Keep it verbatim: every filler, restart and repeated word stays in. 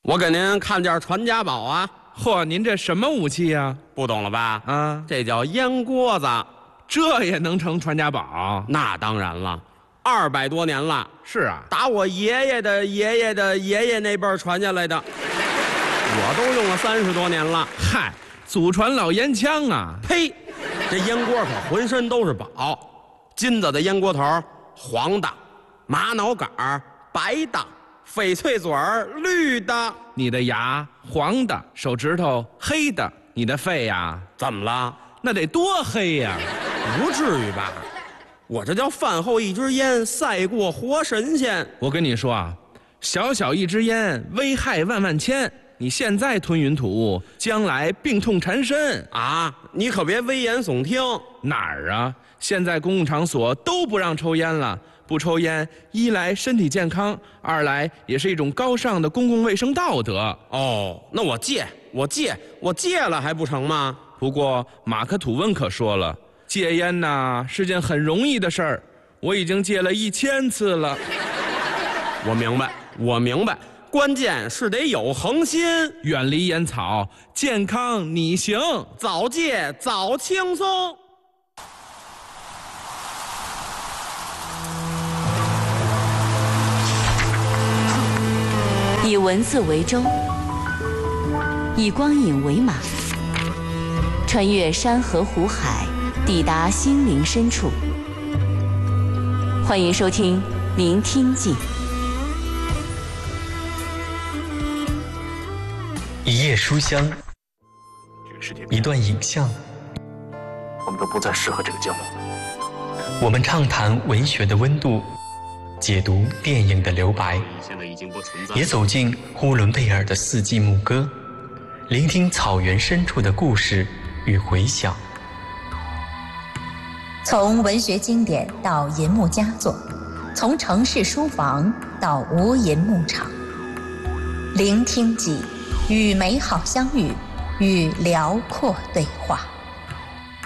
我给您看件传家宝啊！ 嚯，您这什么武器呀？ 不懂了吧？ 啊， 这叫烟锅子， 这也能成传家宝？ 那当然了，二百多年了。 是啊， 打我爷爷的爷爷的爷爷那辈儿传下来的，我都用了三十多年了。 嗨，祖传老烟枪啊！ 呸，这烟锅可浑身都是宝，金子的烟锅头，黄的；玛瑙杆儿，白的；翡翠嘴儿，绿的。 你的牙黄的，手指头黑的，你的肺呀？ 怎么了？ 那得多黑呀！ 不至于吧？我这叫饭后一支烟，赛过活神仙。 我跟你说啊，小小一支烟，危害万万千。你现在吞云吐雾，将来病痛缠身啊！你可别危言耸听。 哪儿啊？现在公共场所都不让抽烟了。不抽烟，一来身体健康，二来也是一种高尚的公共卫生道德。 哦，那我戒，我戒，我戒了还不成吗？ 不过马克吐温可说了，戒烟呐是件很容易的事儿，我已经戒了一千次了。 我明白，我明白，关键是得有恒心， 远离烟草，健康你行， 早戒早轻松。 以文字为舟，以光影为马，穿越山河湖海，抵达心灵深处。欢迎收听《聆听记》。 一页书香，一段影像， 我们都不再适合这个节目。 我们畅谈文学的温度，解读电影的留白，也走进呼伦贝尔的四季牧歌，聆听草原深处的故事与回响。 从文学经典到银幕佳作，从城市书房到无垠牧场，聆听记，与美好相遇，与辽阔对话。